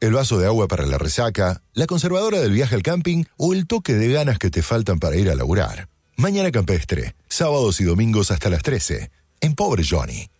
el vaso de agua para la resaca, la conservadora del viaje al camping o el toque de ganas que te faltan para ir a laburar. Mañana Campestre, sábados y domingos hasta las 13, en Pobre Johnny.